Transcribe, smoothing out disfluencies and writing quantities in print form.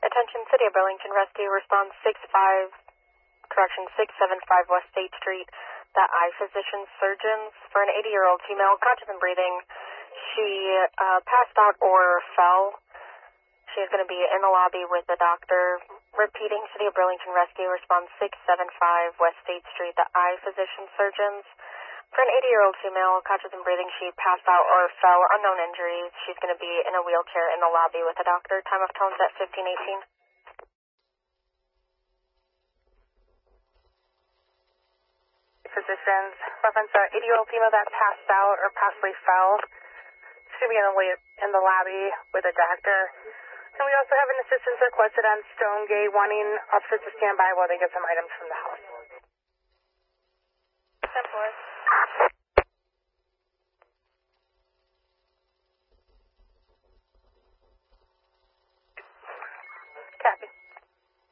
Attention, City of Burlington Rescue, response 675 West State Street. The eye physician surgeons for an 80-year-old female, conscious and breathing. She passed out or fell. She is going to be in the lobby with the doctor. Repeating, City of Burlington Rescue, response 675 West State Street. The eye physician surgeons for an 80-year-old female, conscious and breathing. She passed out or fell, unknown injuries. She's going to be in a wheelchair in the lobby with the doctor. Time of tones at 15:18. Physicians, reference an 80-year-old female that passed out or possibly fell. She's going to be in the lobby with a doctor. And we also have an assistance requested on Stonegate, wanting officers to stand by while they get some items from the house. 10-4. Copy.